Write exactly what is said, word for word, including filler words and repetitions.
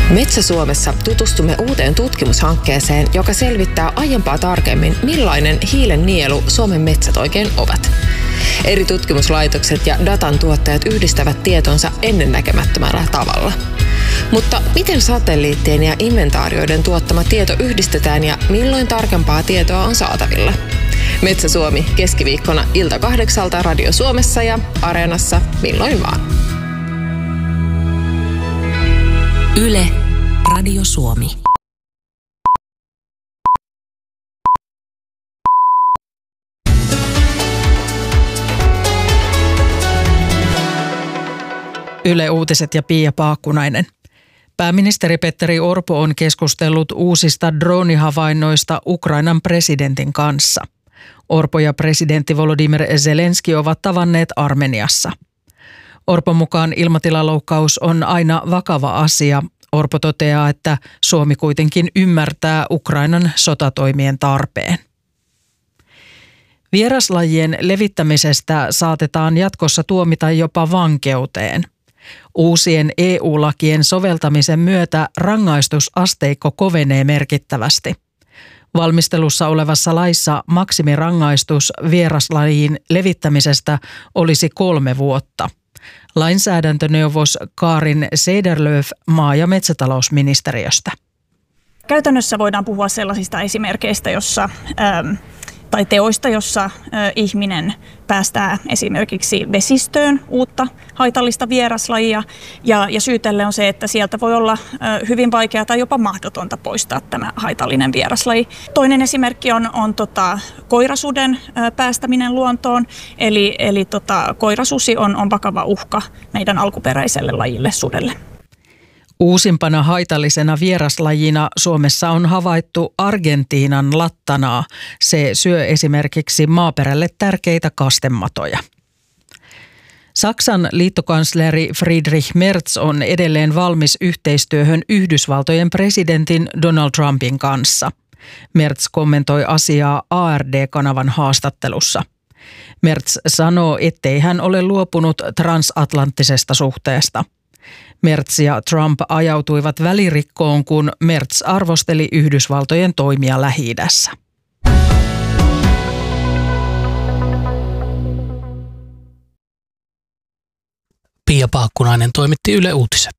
Metsä Suomessa tutustumme uuteen tutkimushankkeeseen, joka selvittää aiempaa tarkemmin, millainen hiilen nielu Suomen metsät oikein ovat. Eri tutkimuslaitokset ja datan tuottajat yhdistävät tietonsa ennennäkemättömällä tavalla. Mutta miten satelliittien ja inventaarioiden tuottama tieto yhdistetään ja milloin tarkempaa tietoa on saatavilla? Metsä Suomi keskiviikkona ilta kahdeksalta Radio Suomessa ja Areenassa milloin vaan. Yle, Radio Suomi. Yle Uutiset ja Pia Paakkunainen. Pääministeri Petteri Orpo on keskustellut uusista droonihavainnoista Ukrainan presidentin kanssa. Orpo ja presidentti Volodymyr Zelenski ovat tavanneet Armeniassa. Orpon mukaan ilmatilaloukkaus on aina vakava asia. Orpo toteaa, että Suomi kuitenkin ymmärtää Ukrainan sotatoimien tarpeen. Vieraslajien levittämisestä saatetaan jatkossa tuomita jopa vankeuteen. Uusien E U-lakien soveltamisen myötä rangaistusasteikko kovenee merkittävästi. Valmistelussa olevassa laissa maksimirangaistus vieraslajin levittämisestä olisi kolme vuotta. Lainsäädäntöneuvos Karin Sederlöf maa- ja metsätalousministeriöstä. Käytännössä voidaan puhua sellaisista esimerkkeistä, jossa, ähm, tai teoista, jossa äh, ihminen päästää esimerkiksi vesistöön uutta haitallista vieraslajia. Ja, ja syy tälle on se, että sieltä voi olla äh, hyvin vaikeaa tai jopa mahdotonta poistaa tämä haitallinen vieraslaji. Toinen esimerkki on, on tota, koirasuden äh, päästäminen luontoon. Eli, eli tota, koirasusi on, on vakava uhka meidän alkuperäiselle lajille sudelle. Uusimpana haitallisena vieraslajina Suomessa on havaittu Argentiinan lattanaa. Se syö esimerkiksi maaperälle tärkeitä kastematoja. Saksan liittokansleri Friedrich Merz on edelleen valmis yhteistyöhön Yhdysvaltojen presidentin Donald Trumpin kanssa. Merz kommentoi asiaa A R D-kanavan haastattelussa. Merz sanoo, ettei hän ole luopunut transatlanttisesta suhteesta. Merz ja Trump ajautuivat välirikkoon, kun Merz arvosteli Yhdysvaltojen toimia Lähi-idässä. Pia Paakkunainen toimitti Yle Uutiset.